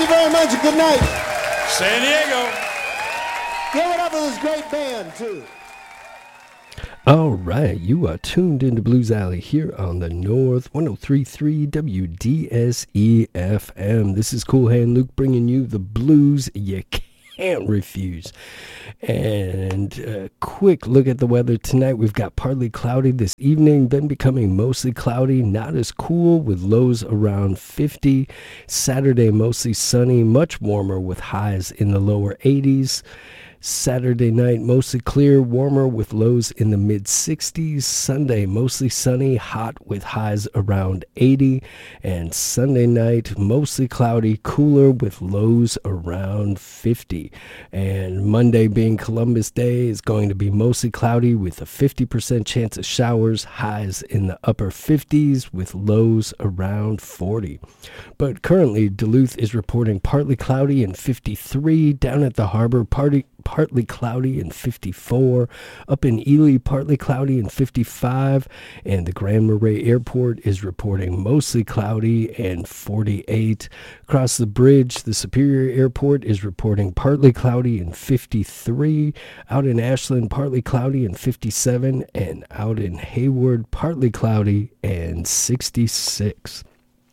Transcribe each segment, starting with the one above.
you very much and good night. San Diego. Give it up for this great band, too. All right, you are tuned into Blues Alley here on the North 103.3 WDSE FM. This is Cool Hand Luke bringing you the blues you can't refuse. And a quick look at the weather tonight. We've got partly cloudy this evening, then becoming mostly cloudy, not as cool with lows around 50. Saturday mostly sunny, much warmer with highs in the lower 80s. Saturday night, mostly clear, warmer with lows in the mid-60s. Sunday, mostly sunny, hot with highs around 80. And Sunday night, mostly cloudy, cooler with lows around 50. And Monday, being Columbus Day, is going to be mostly cloudy with a 50% chance of showers, highs in the upper 50s with lows around 40. But currently, Duluth is reporting partly cloudy and 53. Down at the harbor, partly cloudy and 54. Up in Ely, partly cloudy and 55. And the Grand Marais Airport is reporting mostly cloudy and 48. Across the bridge, the Superior Airport is reporting partly cloudy and 53. Out in Ashland, partly cloudy and 57. And out in Hayward, partly cloudy and 66.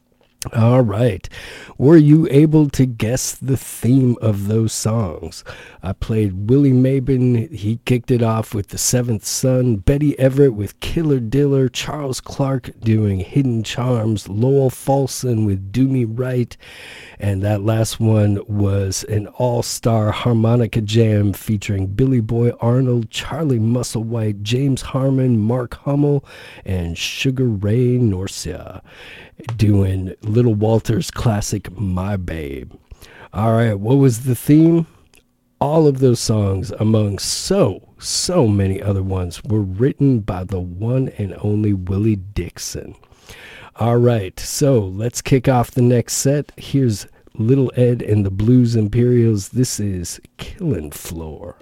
All right. Were you able to guess the theme of those songs? I played Willie Mabin. He kicked it off with The Seventh Son. Betty Everett with Killer Diller. Charles Clark doing Hidden Charms. Lowell Fulson with Do Me Right. And that last one was an all-star harmonica jam featuring Billy Boy Arnold, Charlie Musselwhite, James Harmon, Mark Hummel, and Sugar Ray Norcia doing Little Walter's classic My Babe. All right, what was the theme? All of those songs, among so many other ones, were written by the one and only Willie Dixon. All right, so let's kick off the next set. Here's Little Ed and the Blues Imperials. This is Killin' Floor.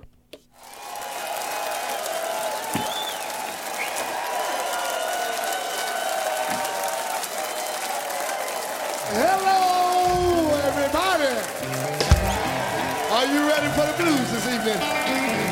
Hello, everybody. Are you ready for the blues this evening?